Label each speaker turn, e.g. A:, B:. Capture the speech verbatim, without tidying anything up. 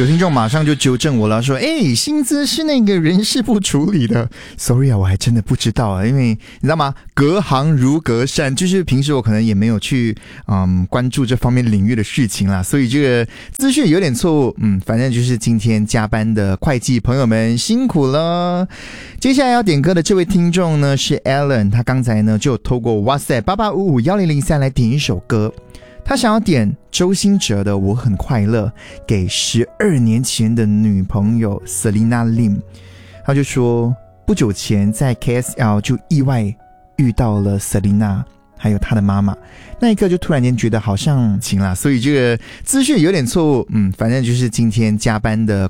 A: 有听众马上就纠正我了，说哎，薪资是那个人事部处理的。 Sorry 啊，我还真的不知道啊，因为你知道吗，隔行如隔山，就是平时我可能也没有去嗯关注这方面领域的事情啦，所以这个资讯有点错误。嗯，反正就是今天加班的会计朋友们辛苦了。接下来要点歌的这位听众呢是 Alan， 他刚才呢就透过 WhatsApp 八八五五一零零三来点一首歌，他想要点周兴哲的《我很快乐》给十二年前的女朋友 Selina Lim。 他就说不久前在 K S L 就意外遇到了 Selina还有他的妈妈，那一刻就突然间觉得好像情啦，所以这个资讯有点错误。嗯，反正就是今天加班的